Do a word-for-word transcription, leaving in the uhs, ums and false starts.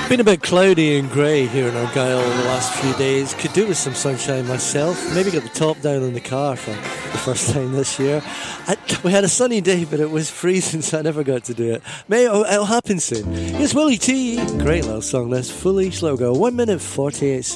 Been a bit cloudy and grey here in Argyll the last few days. Could do with some sunshine myself. Maybe got the top down in the car for the first time this year. I, we had a sunny day, but it was freezing, so I never got to do it. May it'll, it'll happen soon. Here's Willie T. Great little song, this. Foolish Little Girl. one minute forty-eight seconds.